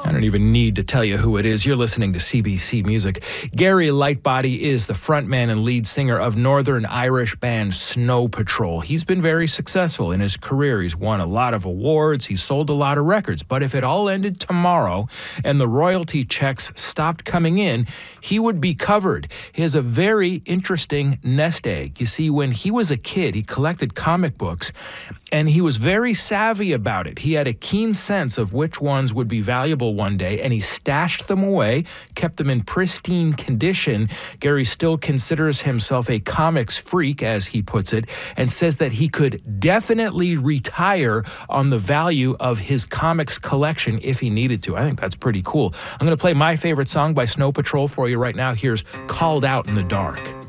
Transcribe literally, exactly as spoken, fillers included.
I don't even need to tell you who it is. You're listening to C B C Music. Gary Lightbody is the frontman and lead singer of Northern Irish band Snow Patrol. He's been very successful in his career. He's won a lot of awards. He's sold a lot of records. But if it all ended tomorrow and the royalty checks stopped coming in, he would be covered. He has a very interesting nest egg. You see, when he was a kid, he collected comic books, and he was very savvy about it. He had a keen sense of which ones would be valuable one day, and he stashed them away, kept them in pristine condition. Gary still considers himself a comics freak, as he puts it, and says that he could definitely retire on the value of his comics collection if he needed to. I think that's pretty cool. I'm going to play my favorite song by Snow Patrol for you right now. Here's Called Out in the Dark.